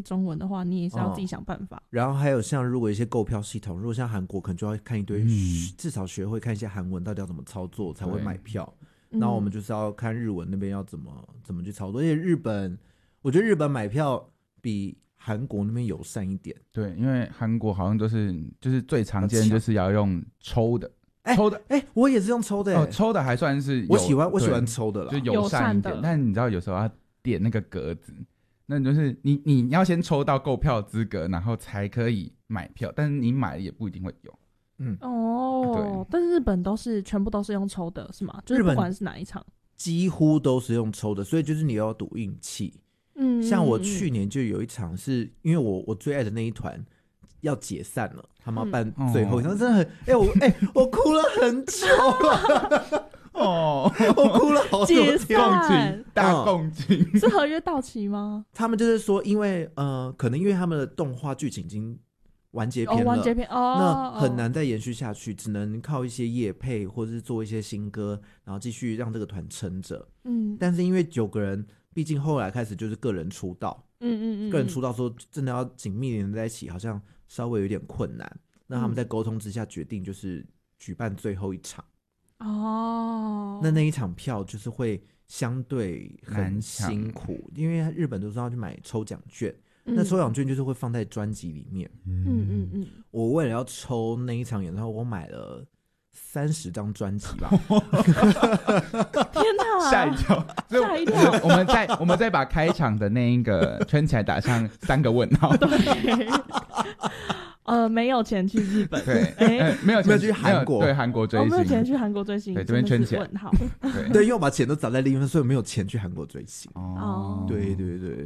中文的话，你也是要自己想办法。 然后还有像如果一些购票系统，如果像韩国可能就要看一堆，至少学会看一些韩文到底要怎么操作才会买票。然后我们就是要看日文那边要怎么去操作。而且我觉得日本买票比韩国那边友善一点。 对，因为韩国好像就是最常见就是要用抽的。抽的我也是用抽的。 抽的还算是我喜欢抽的啦， 就友善一点。但你知道有时候要点那个格子，那你就是你要先抽到购票资格，然后才可以买票，但是你买了也不一定会有。 对。但是日本全部都是用抽的，是吗？就是不管是哪一场， 几乎都是用抽的，所以就是你要赌运气。像我去年就有一场是因为我最爱的那一团要解散了，他们要办最后一场，真的很我哭了很久了。我哭了好久天， 大共情。 是合约到期吗？ 他们就是说，因为可能因为他们的动画剧情已经完结篇了，那很难再延续下去，只能靠一些业配或者是做一些新歌，然后继续让这个团撑着。但是因为9个人，毕竟后来开始就是个人出道，个人出道说真的要紧密连在一起，好像稍微有点困难。那他们在沟通之下决定就是举办最后一场。那一场票就是会相对很辛苦，因为日本都是要去买抽奖券，那抽奖券就是会放在专辑里面。我为了要抽那一场演唱会，我买了30张专辑吧。 天哪， 吓一跳！我们再把开场的那一个圈起来，打上3个问号。 对。没有钱去日本， 对，没有钱去韩国， 对，韩国追星， 没有钱去韩国追星， 对，这边圈起来， 问号。 对，因为我把钱都砸在另一边，所以没有钱去韩国追星。对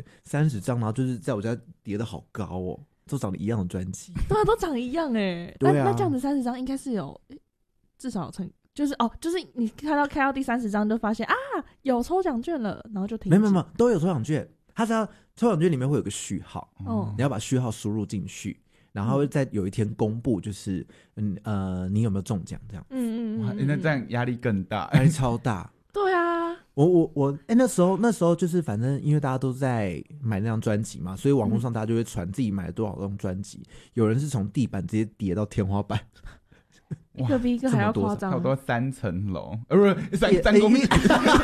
，30张，然后就是在我家叠的好高哦，都长得一样的专辑。 对啊，都长一样哎。那这样子30张应该是有至少有成，就是你开到第30张就发现有抽奖券了，然后就停止。 没有都有抽奖券，它是要抽奖券里面会有个序号，你要把序号输入进去。然后会在有一天公布，就是你有没有中奖这样。 那这样压力更大， 压力超大。 对啊， 我那时候就是反正因为大家都在买那张专辑嘛，所以网络上大家就会传自己买了多少张专辑。有人是从地板直接叠到天花板， 一个比一个还要夸张， 差不多3层楼，不是3公尺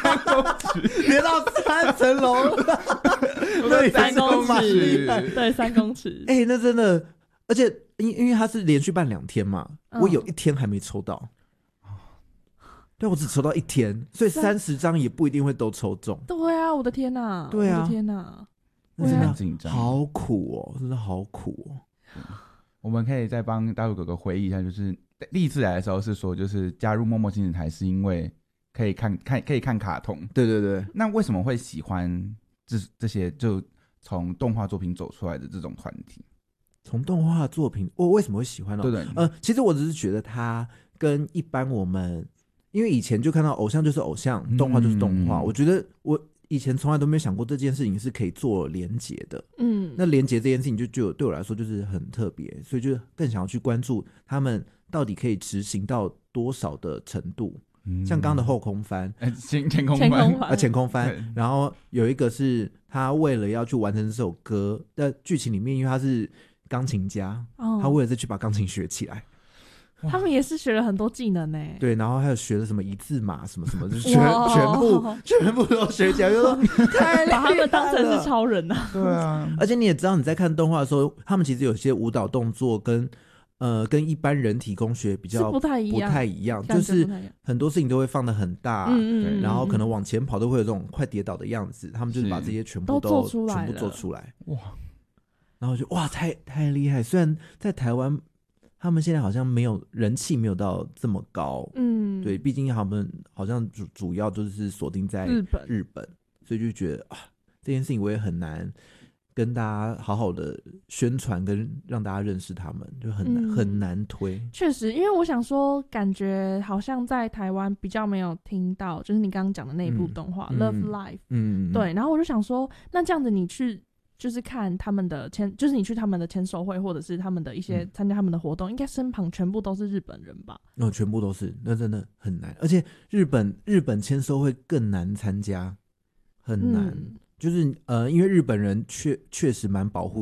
，3公尺， 叠到3层楼， 对，3公尺，对，3公尺。 那真的。而且因为他是连续办2天嘛，我有1天还没抽到。对，我只抽到1天，所以30张也不一定会都抽中。 对啊，我的天哪！ 对啊， 我的天哪！ 那真的紧张，好苦哦，真的好苦哦。 我们可以再帮大陆哥哥回忆一下，就是第一次来的时候是说，就是加入默默亲子台是因为可以看卡通。 对。 那为什么会喜欢这些就从动画作品走出来的这种团体？ 从动画作品，我为什么会喜欢呢？ 对， 其实我只是觉得它跟一般我们，因为以前就看到偶像就是偶像，动画就是动画。我觉得我以前从来都没有想过这件事情是可以做连结的。那连结这件事情就对我来说就是很特别，所以就更想要去关注他们到底可以执行到多少的程度。像刚刚的后空翻，前空翻，然后有一个是他为了要去完成这首歌的剧情里面，因为他是钢琴家，他为了是去把钢琴学起来。 他们也是学了很多技能呢。 对，然后还有学了什么一字马什么什么，就是全部都学起来，就说太厉害了， 把他们当成是超人啊。 对啊， 而且你也知道，你在看动画的时候，他们其实有些舞蹈动作跟一般人体工学比较不太一样， 就是很多事情都会放得很大，然后可能往前跑都会有这种快跌倒的样子，他们就是把这些全部做出来，哇！然后就哇，太厉害！虽然在台湾，他们现在好像没有人气，没有到这么高，对，毕竟他们好像主要就是锁定在日本，所以就觉得这件事情我也很难跟大家好好的宣传，跟让大家认识他们，就很难推。 确实，因为我想说，感觉好像在台湾比较没有听到，就是你刚刚讲的那一部动画《Love Life》，对。然后我就想说，那这样子你去就是看他们的就是你去他们的签售会，或者是他们的一些参加他们的活动，应该身旁全部都是日本人吧？ 全部都是，那真的很难。而且日本签售会更难参加，很难。就是因为日本人确实蛮保护